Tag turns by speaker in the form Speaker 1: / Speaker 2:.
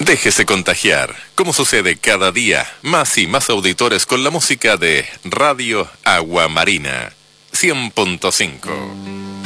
Speaker 1: Déjese contagiar, como sucede cada día, más y más auditores con la música de Radio Agua Marina 100.5.